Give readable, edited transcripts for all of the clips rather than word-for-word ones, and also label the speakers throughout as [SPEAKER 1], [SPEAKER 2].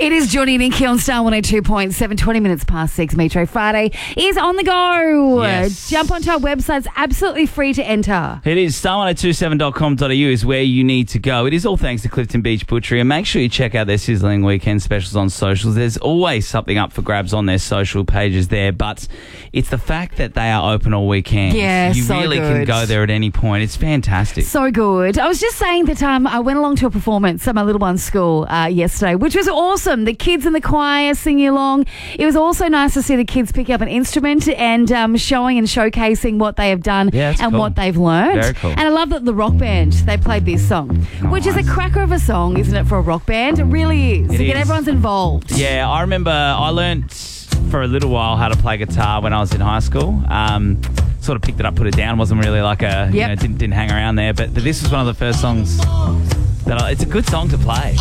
[SPEAKER 1] It is Johnny and Nikki on Star 102.7, 20 minutes past 6. Metro Friday is on the go.
[SPEAKER 2] Yes.
[SPEAKER 1] Jump onto our website. It's absolutely free to enter.
[SPEAKER 2] It is star1027.com.au is where you need to go. It is all thanks to Clifton Beach Butchery, and make sure you check out their sizzling weekend specials on socials. There's always something up for grabs on their social pages there, but it's the fact that they are open all weekend.
[SPEAKER 1] Yeah,
[SPEAKER 2] you
[SPEAKER 1] so
[SPEAKER 2] really
[SPEAKER 1] good.
[SPEAKER 2] can go there at any point. It's fantastic.
[SPEAKER 1] So good. I was just saying that I went along to a performance at my little one's school yesterday, which was awesome. The kids in the choir singing along. It was also nice to see the kids pick up an instrument and showing and showcasing what they have done
[SPEAKER 2] Yeah, that's
[SPEAKER 1] and
[SPEAKER 2] cool.
[SPEAKER 1] what they've learned.
[SPEAKER 2] Very cool.
[SPEAKER 1] And I love that the rock band, they played this song, which is a cracker of a song, isn't it, for a rock band? It really is.
[SPEAKER 2] It
[SPEAKER 1] To get
[SPEAKER 2] is.
[SPEAKER 1] everyone's involved.
[SPEAKER 2] Yeah, I remember I learnt for a little while how to play guitar when I was in high school. Sort of picked it up, put it down. Wasn't really like
[SPEAKER 1] Yep.
[SPEAKER 2] didn't hang around there. But this was one of the first songs that it's a good song to play.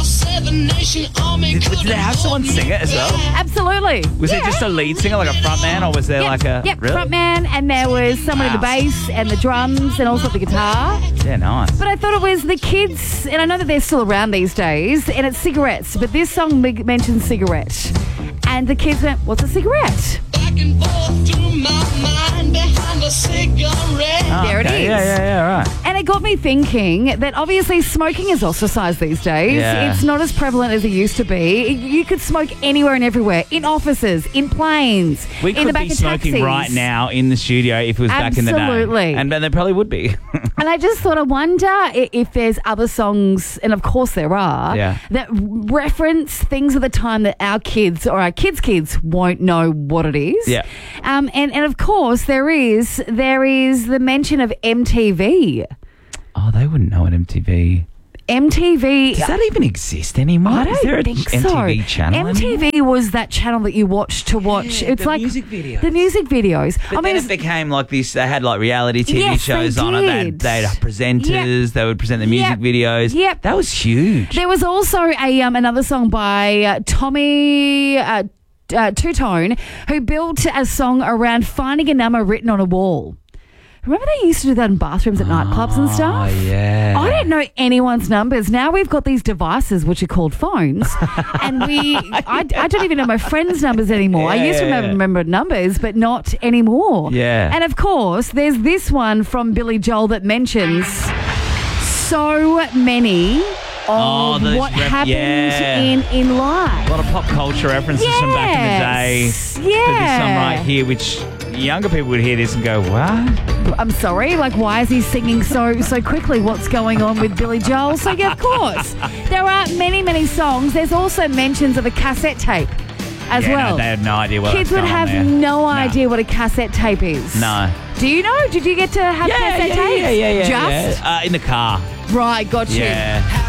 [SPEAKER 2] Did they have someone sing it as well?
[SPEAKER 1] Absolutely.
[SPEAKER 2] Was there just a lead singer, like a front man, or was there like a...
[SPEAKER 1] Yep,
[SPEAKER 2] Really?
[SPEAKER 1] front man, and there was someone in the
[SPEAKER 2] Wow.
[SPEAKER 1] bass and the drums and also the guitar.
[SPEAKER 2] Yeah, nice.
[SPEAKER 1] But I thought it was the kids, and I know that they're still around these days, and it's cigarettes, but this song mentions cigarette. And the kids went, what's a cigarette?
[SPEAKER 3] Back and forth through my mind behind a cigarette.
[SPEAKER 2] Oh,
[SPEAKER 1] There it
[SPEAKER 2] okay.
[SPEAKER 1] is.
[SPEAKER 2] Yeah, right.
[SPEAKER 1] And it got me thinking that obviously smoking is ostracized these days.
[SPEAKER 2] Yeah.
[SPEAKER 1] It's not as prevalent as it used to be. You could smoke anywhere and everywhere, in offices, in planes,
[SPEAKER 2] We
[SPEAKER 1] in the
[SPEAKER 2] could
[SPEAKER 1] back
[SPEAKER 2] be
[SPEAKER 1] of
[SPEAKER 2] smoking
[SPEAKER 1] taxis.
[SPEAKER 2] right now in the studio if it was back in the day.
[SPEAKER 1] Absolutely.
[SPEAKER 2] And there probably would be.
[SPEAKER 1] And I just thought, I wonder if there's other songs, and of course there are,
[SPEAKER 2] Yeah.
[SPEAKER 1] that reference things of the time that our kids or our kids' won't know what it is.
[SPEAKER 2] Yeah.
[SPEAKER 1] And of course there is the mention of MTV.
[SPEAKER 2] Oh, they wouldn't know what MTV...
[SPEAKER 1] MTV.
[SPEAKER 2] Does that even exist anymore?
[SPEAKER 1] I
[SPEAKER 2] Is there a
[SPEAKER 1] don't think
[SPEAKER 2] MTV
[SPEAKER 1] so.
[SPEAKER 2] channel
[SPEAKER 1] MTV
[SPEAKER 2] anymore?
[SPEAKER 1] was that channel that you watched to watch.
[SPEAKER 2] Yeah,
[SPEAKER 1] it's
[SPEAKER 2] the
[SPEAKER 1] like
[SPEAKER 2] music videos.
[SPEAKER 1] The music videos.
[SPEAKER 2] But then it became like this. They had like reality TV
[SPEAKER 1] Yes,
[SPEAKER 2] shows
[SPEAKER 1] they
[SPEAKER 2] on it.
[SPEAKER 1] did.
[SPEAKER 2] They had presenters.
[SPEAKER 1] Yep.
[SPEAKER 2] They would present the music
[SPEAKER 1] Yep.
[SPEAKER 2] videos.
[SPEAKER 1] Yep.
[SPEAKER 2] That was huge.
[SPEAKER 1] There was also another song by Tommy Two-Tone, who built a song around finding a number written on a wall. Remember they used to do that in bathrooms at nightclubs and stuff?
[SPEAKER 2] Oh, yeah.
[SPEAKER 1] I don't know anyone's numbers. Now we've got these devices which are called phones, and I don't even know my friends' numbers anymore. I used to remember numbers, but not anymore.
[SPEAKER 2] Yeah.
[SPEAKER 1] And of course, there's this one from Billy Joel that mentions so many of what happened in life.
[SPEAKER 2] A lot of pop culture references from back in the day.
[SPEAKER 1] Yes.
[SPEAKER 2] To this song right here, which younger people would hear this and go, what?
[SPEAKER 1] I'm sorry, like, why is he singing so quickly? What's going on with Billy Joel? So, yeah, of course, there are many songs. There's also mentions of a cassette tape as well.
[SPEAKER 2] No, they had no idea what
[SPEAKER 1] Kids
[SPEAKER 2] was
[SPEAKER 1] would
[SPEAKER 2] going on
[SPEAKER 1] have
[SPEAKER 2] there.
[SPEAKER 1] no idea what a cassette tape is.
[SPEAKER 2] No.
[SPEAKER 1] Do you know? Did you get to have cassette tapes?
[SPEAKER 2] Yeah.
[SPEAKER 1] Just?
[SPEAKER 2] In the car.
[SPEAKER 1] Right, got you.
[SPEAKER 2] Yeah.